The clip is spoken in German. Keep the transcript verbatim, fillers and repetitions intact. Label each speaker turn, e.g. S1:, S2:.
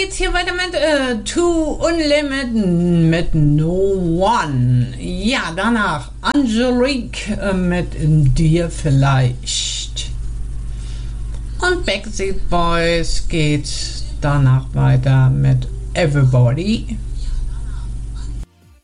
S1: geht's hier weiter mit äh, Two Unlimited mit No One. Ja, danach Angelique äh, mit Dir vielleicht. Und Backstreet Boys geht danach weiter mit Everybody.